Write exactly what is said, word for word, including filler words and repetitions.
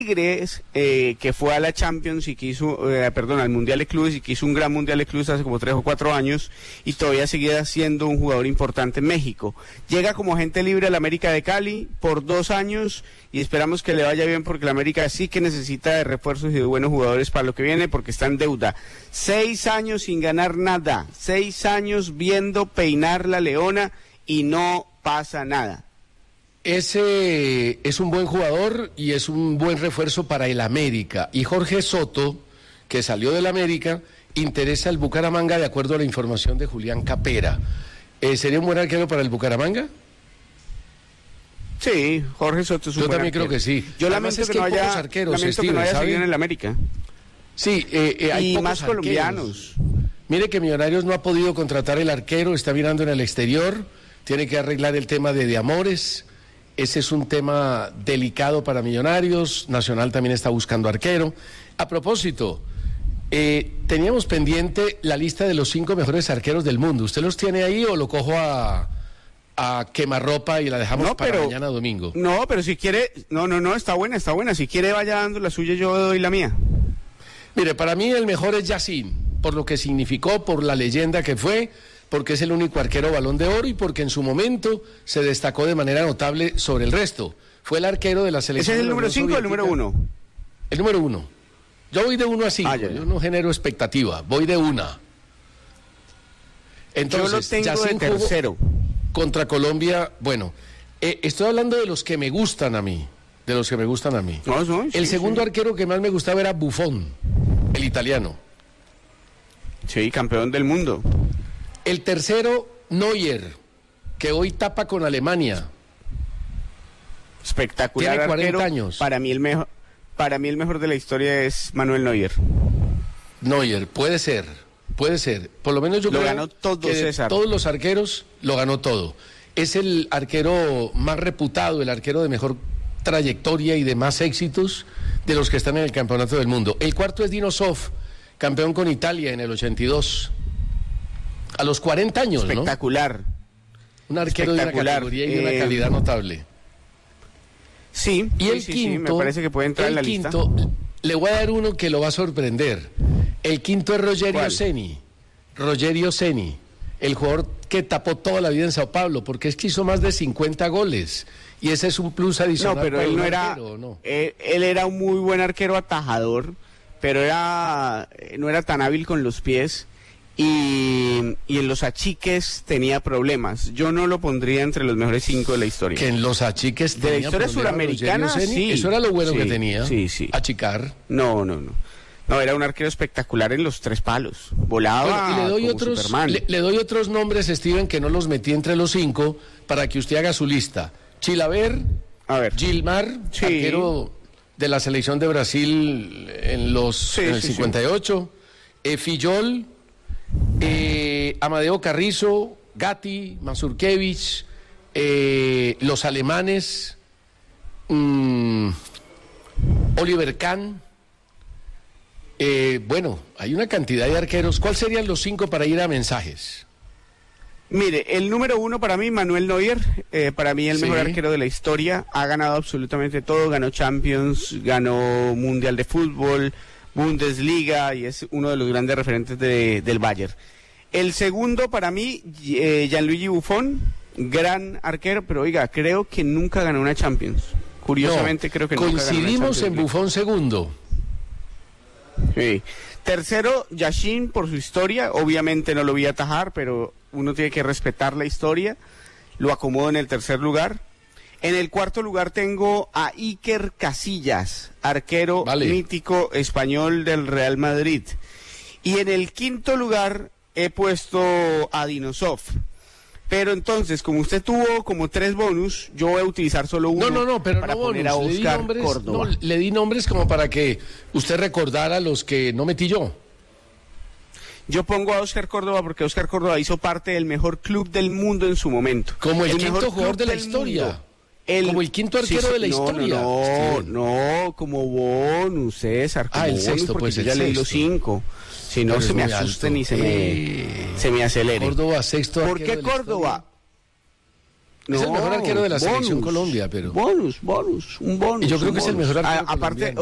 Tigres, eh, que fue a la Champions y que hizo, eh, perdón, al Mundial de Clubes y que hizo un gran Mundial de Clubes hace como tres o cuatro años y todavía seguía siendo un jugador importante en México. Llega como agente libre al América de Cali por dos años y esperamos que le vaya bien porque el América sí que necesita de refuerzos y de buenos jugadores para lo que viene porque está en deuda. Seis años sin ganar nada, seis años viendo peinar la leona y no pasa nada. Ese es un buen jugador y es un buen refuerzo para el América. Y Jorge Soto, que salió del América, interesa al Bucaramanga de acuerdo a la información de Julián Capera. Eh, ¿Sería un buen arquero para el Bucaramanga? Sí, Jorge Soto es un Yo buen también arquero. creo que sí. Yo Además lamento es que, que no hay haya, pocos arqueros, lamento Steven, que no haya ¿sabe? seguido en el América. Sí, eh, eh, hay y pocos más arqueros. colombianos. Mire que Millonarios no ha podido contratar el arquero, está mirando en el exterior, tiene que arreglar el tema de De Amores. Ese es un tema delicado para Millonarios. Nacional también está buscando arquero. A propósito, eh, teníamos pendiente la lista de los cinco mejores arqueros del mundo. ¿Usted los tiene ahí o lo cojo a, a quemarropa y la dejamos No, para pero- mañana domingo? No, pero si quiere, no, no, no, está buena, está buena. Si quiere vaya dando la suya, yo doy la mía. Mire, para mí el mejor es Yacine, por lo que significó, por la leyenda que fue, porque es el único arquero Balón de Oro y porque en su momento se destacó de manera notable sobre el resto. Fue el arquero de la selección. ¿Ese es el de la número Unión cinco o el número Soviética. uno? El número uno. Yo voy de uno a cinco, Ah, ya, ya. yo no genero expectativa, voy de una. Entonces, yo lo tengo Yacine de jugó tercero. contra Colombia, bueno, eh, estoy hablando de los que me gustan a mí, de los que me gustan a mí. No, no, el sí, segundo sí. arquero que más me gustaba era Buffon, el italiano. Sí, campeón del mundo. El tercero, Neuer, que hoy tapa con Alemania. Espectacular Tiene cuarenta arquero. años. Para mí el mejor, para mí el mejor de la historia es Manuel Neuer. Neuer, puede ser, puede ser. Por lo menos yo Lo creo ganó todo, que de César. todos los arqueros lo ganó todo. Es el arquero más reputado, el arquero de mejor trayectoria y de más éxitos de los que están en el campeonato del mundo. El cuarto es Dino Zoff, campeón con Italia en el ochenta y dos. A los cuarenta años, ¿no? Espectacular. Un arquero de una Espectacular. categoría y de una Eh, calidad notable. Sí, Y sí, el sí, quinto, sí, me parece que puede entrar el en la lista. quinto, le voy a dar uno que lo va a sorprender. El quinto es Rogerio ¿Cuál? Ceni. Rogerio Ceni, el jugador que tapó toda la vida en Sao Paulo, porque es que hizo más de cincuenta goles. Y ese es un plus adicional. No, pero para él un no era, arquero, ¿no? él, él era un muy buen arquero atajador, pero era no era tan hábil con los pies y, y en los achiques tenía problemas. Yo no lo pondría entre los mejores cinco de la historia. Que en los achiques De la tenía historia problemas suramericana, Rogerio Ceni. sí. Eso era lo bueno Sí, que tenía. sí, sí. Achicar. No, no, no. No, era un arquero espectacular en los tres palos. Volaba Bueno, y le doy como otros, Superman. le, le doy otros nombres, Steven, que no los metí entre los cinco, para que usted haga su lista. Chilaver, A ver. Gilmar, Sí. arquero de la selección de Brasil en los Sí, en el sí, cincuenta y ocho, eh, Fillol, eh, Amadeo Carrizo, Gatti, Mazurkiewicz, eh, los alemanes, mm, Oliver Kahn. Eh, bueno, hay una cantidad de arqueros. ¿Cuáles serían los cinco para ir a mensajes? Mire, el número uno para mí, Manuel Neuer, eh, para mí el Sí. mejor arquero de la historia, ha ganado absolutamente todo, ganó Champions, ganó Mundial de Fútbol, Bundesliga y es uno de los grandes referentes de- del Bayern. El segundo para mí, eh, Gianluigi Buffon, gran arquero, pero oiga, creo que nunca ganó una Champions. Curiosamente No, creo que nunca ganó una coincidimos Champions en League. Buffon segundo. Sí. Tercero, Yashin por su historia, obviamente no lo vi atajar, pero uno tiene que respetar la historia, lo acomodo en el tercer lugar. En el cuarto lugar tengo a Iker Casillas, arquero Vale. mítico español del Real Madrid. Y en el quinto lugar he puesto a Dinosov. Pero entonces, como usted tuvo como tres bonus, yo voy a utilizar solo uno No, no, no, pero para no poner a bonus. Le di, Oscar nombres, Córdoba. no, le di nombres como para que usted recordara los que no metí yo. Yo pongo a Oscar Córdoba porque Oscar Córdoba hizo parte del mejor club del mundo en su momento. Como el quinto mejor jugador club de la del historia. mundo. El- Como el quinto arquero sí, de la no, historia. No, Steven. no, no, como bonus, César. Como Ah, el bonus, sexto, porque pues, yo el ya leí los sexto. cinco. Si no, Pero se es me muy asusten alto. y se me, Eh, se me acelere. Córdoba, sexto ¿Por arquero qué de la Córdoba? No, es el mejor arquero de la bonus, selección Colombia, pero... Bonus, bonus, un bonus. Y yo creo un que bonus. es el mejor arquero A, aparte, colombiano.